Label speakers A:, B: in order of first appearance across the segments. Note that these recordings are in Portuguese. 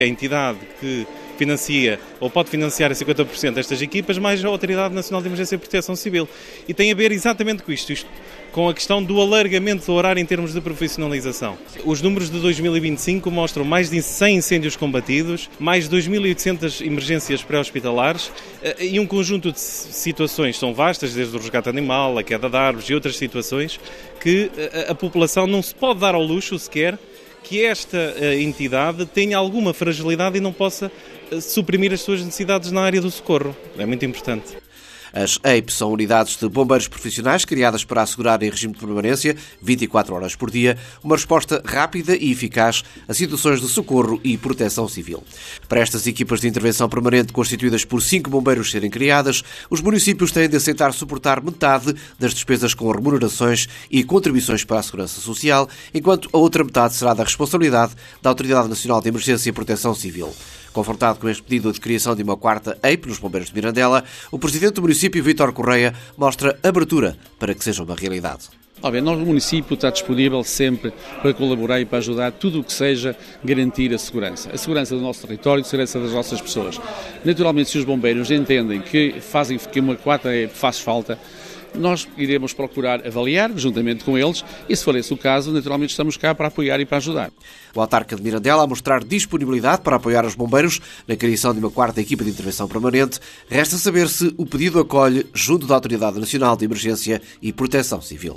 A: A entidade que financia ou pode financiar a 50% destas equipas, mais a Autoridade Nacional de Emergência e Proteção Civil. E tem a ver exatamente com isto com a questão do alargamento do horário em termos de profissionalização. Os números de 2025 mostram mais de 100 incêndios combatidos, mais de 2.800 emergências pré-hospitalares e um conjunto de situações são vastas, desde o resgate animal, a queda de árvores e outras situações, que a população não se pode dar ao luxo sequer que esta entidade tenha alguma fragilidade e não possa suprimir as suas necessidades na área do socorro. É muito importante.
B: As EIP são unidades de bombeiros profissionais criadas para assegurar em regime de permanência, 24 horas por dia, uma resposta rápida e eficaz a situações de socorro e proteção civil. Para estas equipas de intervenção permanente constituídas por 5 bombeiros serem criadas, os municípios têm de aceitar suportar metade das despesas com remunerações e contribuições para a segurança social, enquanto a outra metade será da responsabilidade da Autoridade Nacional de Emergência e Proteção Civil. Confrontado com este pedido de criação de uma quarta EIP nos Bombeiros de Mirandela, o presidente do município, Vítor Correia, mostra abertura para que seja uma realidade.
C: Nós, o município, está disponível sempre para colaborar e para ajudar tudo o que seja garantir a segurança do nosso território, a segurança das nossas pessoas. Naturalmente, se os bombeiros entendem que uma quarta EIP faz falta, nós iremos procurar avaliar, juntamente com eles, e se for esse o caso, naturalmente estamos cá para apoiar e para ajudar.
B: O autarca de Mirandela a mostrar disponibilidade para apoiar os bombeiros na criação de uma quarta equipa de intervenção permanente. Resta saber se o pedido acolhe junto da Autoridade Nacional de Emergência e Proteção Civil.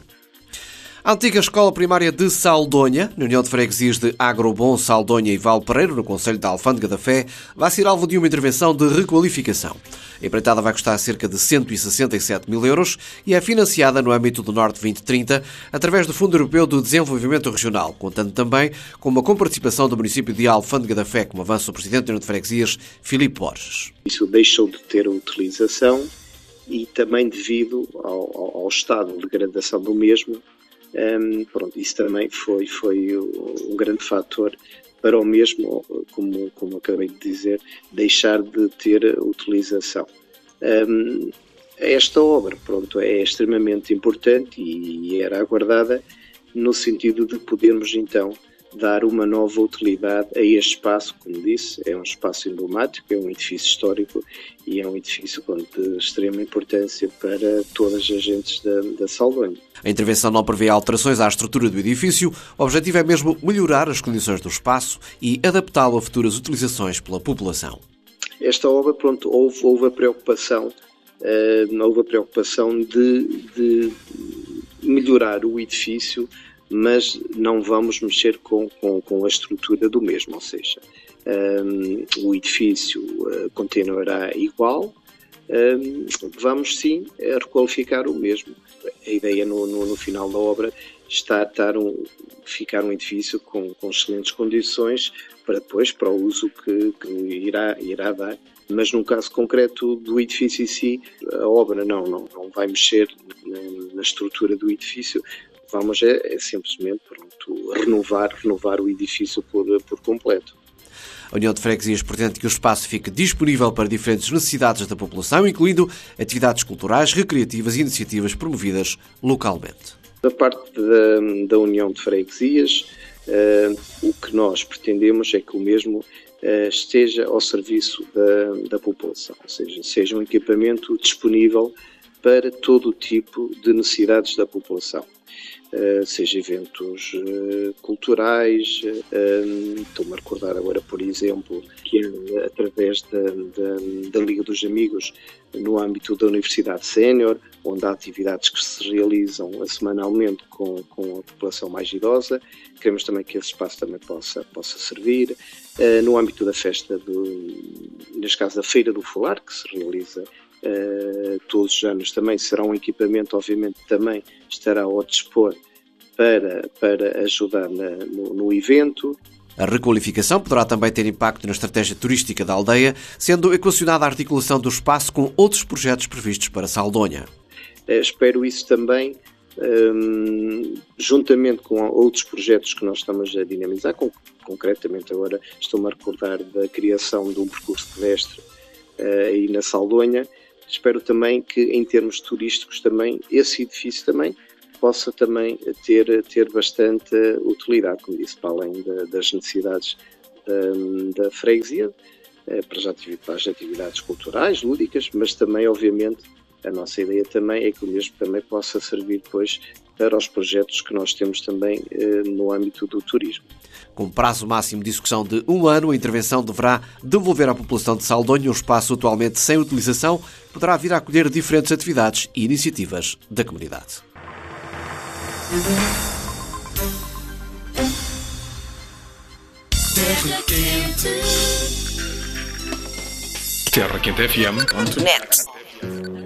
B: A antiga escola primária de Saldonha, na União de Freguesias de Agrobom, Saldonha e Valpereiro, no concelho da Alfândega da Fé, vai ser alvo de uma intervenção de requalificação. A empreitada vai custar cerca de 167 mil euros e é financiada no âmbito do Norte 2030 através do Fundo Europeu de Desenvolvimento Regional, contando também com uma comparticipação do município de Alfândega da Fé, como avança o presidente da União de Freguesias, Filipe Borges.
D: Isso deixou de ter utilização e também devido ao estado de degradação do mesmo. Isso também foi um grande fator para o mesmo, como acabei de dizer, deixar de ter utilização. Esta obra é extremamente importante e era aguardada no sentido de podermos então dar uma nova utilidade a este espaço. Como disse, é um espaço emblemático, é um edifício histórico e é um edifício de extrema importância para todas as agentes da Saldonha.
B: A intervenção não prevê alterações à estrutura do edifício. O objetivo é mesmo melhorar as condições do espaço e adaptá-lo a futuras utilizações pela população.
D: Esta obra, houve a preocupação de melhorar o edifício, mas não vamos mexer com a estrutura do mesmo, ou seja, o edifício continuará igual, vamos sim requalificar o mesmo. A ideia no final da obra está ficar um edifício com excelentes condições para o uso que irá dar. Mas no caso concreto do edifício em si, a obra não vai mexer na estrutura do edifício. Vamos simplesmente renovar o edifício por completo.
B: A União de Freguesias pretende que o espaço fique disponível para diferentes necessidades da população, incluindo atividades culturais, recreativas e iniciativas promovidas localmente.
D: Da parte da União de Freguesias, o que nós pretendemos é que o mesmo esteja ao serviço da população, ou seja um equipamento disponível para todo o tipo de necessidades da população. Seja eventos culturais, estou-me a recordar agora, por exemplo, que através da Liga dos Amigos, no âmbito da Universidade Sénior, onde há atividades que se realizam semanalmente com a população mais idosa. Queremos também que esse espaço também possa servir. No âmbito da festa, neste caso da Feira do Falar, que se realiza todos os anos, também será um equipamento, obviamente, também estará ao dispor para ajudar no evento.
B: A requalificação poderá também ter impacto na estratégia turística da aldeia, sendo equacionada a articulação do espaço com outros projetos previstos para Saldonha.
D: Espero isso também, juntamente com outros projetos que nós estamos a dinamizar. Concretamente agora estou-me a recordar da criação de um percurso pedestre aí na Saldonha. Espero também que, em termos turísticos, também esse edifício também possa também ter bastante utilidade, como disse, para além das necessidades da freguesia, para as atividades culturais, lúdicas, mas também, obviamente, a nossa ideia também é que o mesmo também possa servir depois para os projetos que nós temos também no âmbito do turismo.
B: Com prazo máximo de execução de 1 ano, a intervenção deverá devolver à população de Saldonha um espaço atualmente sem utilização, poderá vir a acolher diferentes atividades e iniciativas da comunidade.
E: TerraQuenteFM.net